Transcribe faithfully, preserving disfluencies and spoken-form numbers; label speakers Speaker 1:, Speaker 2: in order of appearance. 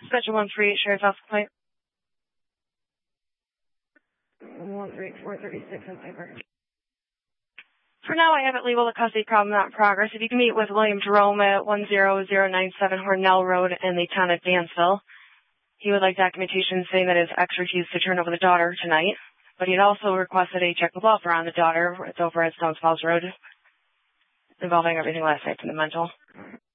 Speaker 1: Schedule one three eight, Sheriff's Office Complaint.
Speaker 2: one three four thirty-six in favor.
Speaker 1: For now, I have it labeled a custody problem not in progress. If you can meet with William Jerome at one zero zero nine seven Hornell Road in the town of Dansville. He would like documentation saying that his ex refused to turn over the daughter tonight, but he'd also requested a check of welfare on the daughter. It's over at Stones Falls Road, involving everything last night from the mental.